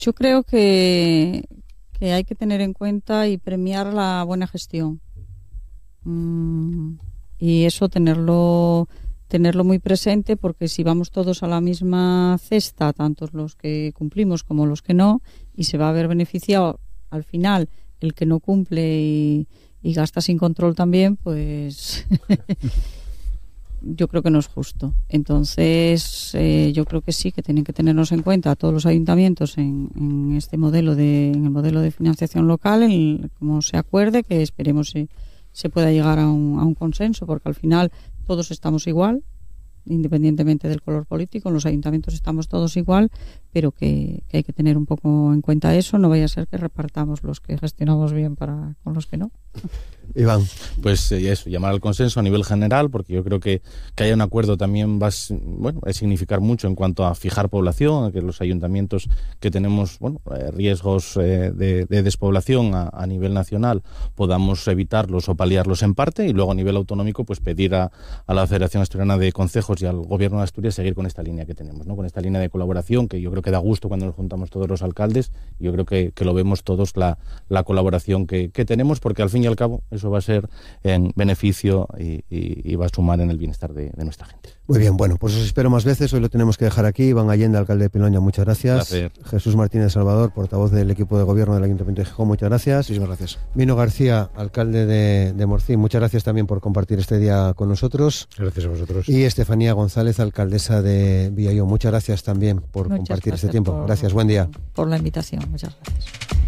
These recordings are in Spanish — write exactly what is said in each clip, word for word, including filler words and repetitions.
Yo creo que, que hay que tener en cuenta y premiar la buena gestión. Mm, y eso tenerlo, tenerlo muy presente, porque si vamos todos a la misma cesta, tantos los que cumplimos como los que no, y se va a ver beneficiado al final el que no cumple y, y gasta sin control también, pues yo creo que no es justo. Entonces eh, yo creo que sí, que tienen que tenernos en cuenta todos los ayuntamientos en, en este modelo de en el modelo de financiación local, en como se acuerde, que esperemos se, se pueda llegar a un, a un consenso, porque al final todos estamos igual, independientemente del color político, en los ayuntamientos estamos todos igual, pero que, que hay que tener un poco en cuenta eso, no vaya a ser que repartamos los que gestionamos bien para con los que no. Iván. Pues eh, eso, llamar al consenso a nivel general, porque yo creo que, que haya un acuerdo también va a, bueno, a significar mucho en cuanto a fijar población, a que los ayuntamientos que tenemos bueno, eh, riesgos eh, de, de despoblación a, a nivel nacional podamos evitarlos o paliarlos en parte, y luego a nivel autonómico pues pedir a, a la Federación Asturiana de Concejos y al Gobierno de Asturias seguir con esta línea que tenemos, ¿no? Con esta línea de colaboración, que yo creo que da gusto cuando nos juntamos todos los alcaldes. Yo creo que, que lo vemos todos, la, la colaboración que, que tenemos, porque al fin y al cabo eso va a ser en beneficio y, y, y va a sumar en el bienestar de, de nuestra gente. Muy bien, bueno, pues os espero más veces. Hoy lo tenemos que dejar aquí. Iván Allende, alcalde de Piloña, muchas gracias. Placer. Jesús Martínez Salvador, portavoz del equipo de gobierno del Ayuntamiento de Gijón, muchas gracias. Muchísimas gracias. Mino García, alcalde de, de Morcín, muchas gracias también por compartir este día con nosotros. Gracias a vosotros. Y Estefanía González, alcaldesa de Villayón, muchas gracias también por Muchas compartir gracias este tiempo. por, Gracias, buen día. Por la invitación, muchas gracias.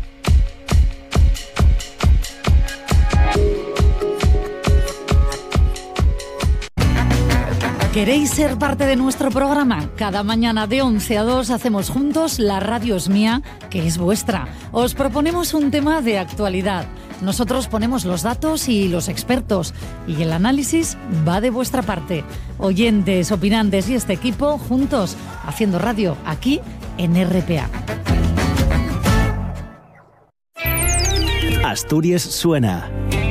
¿Queréis ser parte de nuestro programa? Cada mañana de once a dos hacemos juntos La Radio es Mía, que es vuestra. Os proponemos un tema de actualidad. Nosotros ponemos los datos y los expertos, y el análisis va de vuestra parte. Oyentes, opinantes y este equipo juntos haciendo radio aquí en R P A. Asturias suena.